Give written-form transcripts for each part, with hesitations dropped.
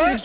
what?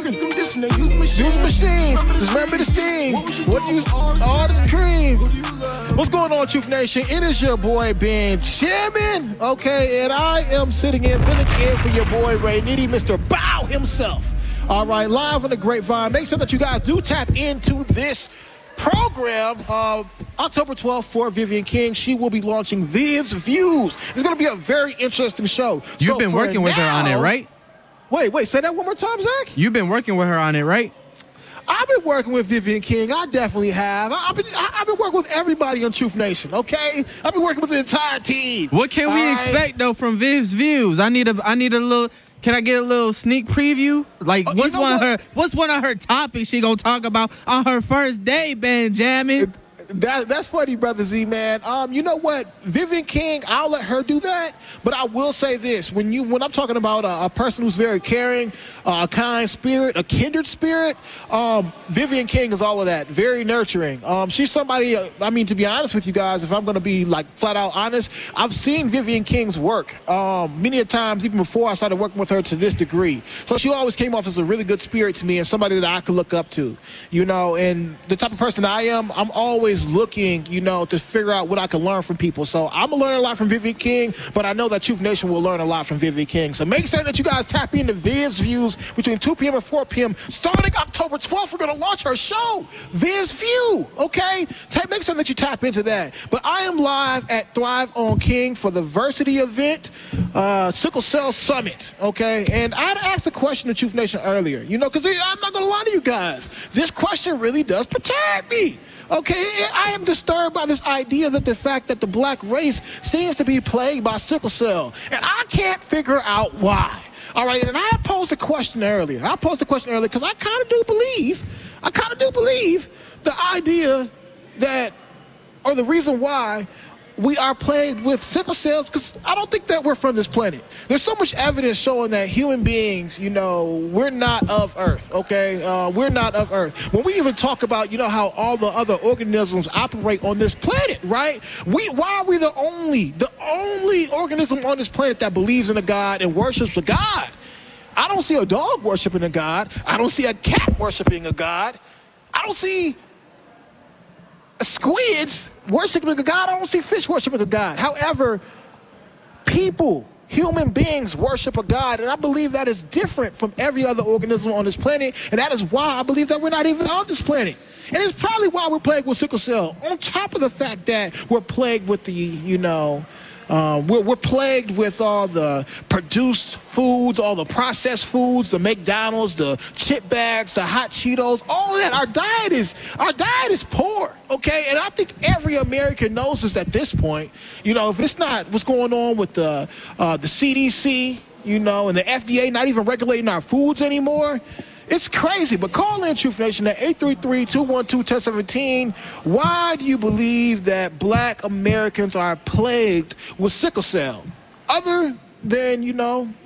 Use machines. Just remember the steam. What you all the cream. What's going on, Truth Nation? It is your boy Benjamin. Okay, and I am filling in for your boy Ray Nitty, Mr. Bow himself. All right, live on the Grapevine. Make sure that you guys do tap into this program. October 12th for Vivian King. She will be launching Viv's Views. It's going to be a very interesting show. You've been working with her on it, right? Wait, say that one more time, Zach? You've been working with her on it, right? I've been working with Vivian King. I definitely have. I've been working with everybody on Truth Nation, okay? I've been working with the entire team. What can we expect, though, from Viv's Views? I need a little... Can I get a little sneak preview? Like, what's one of her topics she gonna talk about on her first day, Benjamin? That's funny, Brother Z, man. You know what? Vivian King, I'll let her do that. But I will say this. When I'm talking about a person who's very caring, a kind spirit, a kindred spirit, Vivian King is all of that. Very nurturing. She's somebody, to be honest with you guys, if I'm going to be like flat out honest, I've seen Vivian King's work many a times, even before I started working with her to this degree. So she always came off as a really good spirit to me and somebody that I could look up to, and the type of person I am, I'm always looking, to figure out what I can learn from people. So I'm going to learn a lot from Vivian King, but I know that Truth Nation will learn a lot from Vivian King. So make sure that you guys tap into Viv's Views between 2 p.m. and 4 p.m. Starting October 12th, we're going to launch her show, Viv's View, okay? Make sure that you tap into that. But I am live at Thrive on King for the Versity event, Sickle Cell Summit, okay? And I'd asked a question to Truth Nation earlier, because I'm not going to lie to you guys. This question really does perturb me. Okay, I am disturbed by this idea that the fact that the black race seems to be plagued by sickle cell. And I can't figure out why. All right, and I posed a question earlier. Because I kind of do believe the idea that, or the reason why we are plagued with sickle cells, because I don't think that we're from this planet. There's so much evidence showing that human beings, we're not of Earth, okay? We're not of Earth. When we even talk about, how all the other organisms operate on this planet, right? Why are we the only organism on this planet that believes in a God and worships a God? I don't see a dog worshiping a God. I don't see a cat worshiping a God. I don't see squids worshiping a God. I don't see fish worshiping a God. However, human beings worship a God, and I believe that is different from every other organism on this planet, and that is why I believe that we're not even on this planet. And it's probably why we're plagued with sickle cell, on top of the fact that we're plagued with we're plagued with all the produced foods, all the processed foods, the McDonald's, the chip bags, the hot Cheetos, all of that. Our diet is poor, okay? And I think every American knows this at this point. If it's not what's going on with the CDC, and the FDA not even regulating our foods anymore, it's crazy. But call in, Truth Nation, at 833-212-1017. Why do you believe that black Americans are plagued with sickle cell? Other than,